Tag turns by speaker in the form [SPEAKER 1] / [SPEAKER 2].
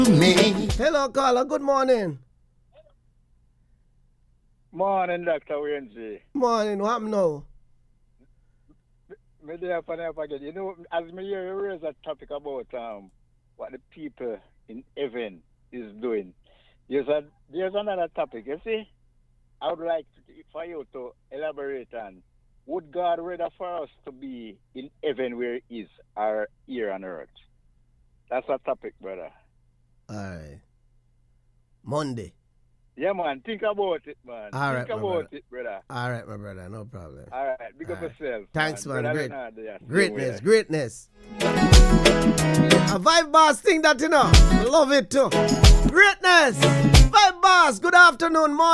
[SPEAKER 1] Me.
[SPEAKER 2] Hello, caller. Good morning.
[SPEAKER 3] Morning, Dr. Wendy.
[SPEAKER 2] Morning. What happened now?
[SPEAKER 3] Me there for never forget. You know, as me hear you raise a topic about what the people in heaven is doing. There's another topic. You see, I would like for you to elaborate on. Would God rather for us to be in heaven where He is, or here on earth? That's a topic, brother.
[SPEAKER 2] All right. Monday.
[SPEAKER 3] Yeah, man. Think about it, man.
[SPEAKER 2] All right,
[SPEAKER 3] think about it, brother.
[SPEAKER 2] All right, my brother. No problem.
[SPEAKER 3] All right. Big up yourself.
[SPEAKER 2] Thanks, man.
[SPEAKER 3] Brother
[SPEAKER 2] Great.
[SPEAKER 3] Leonard, yeah.
[SPEAKER 2] Greatness, greatness. A vibe boss thing that you know. Love it too. Greatness. Vibe boss. Good afternoon, morning.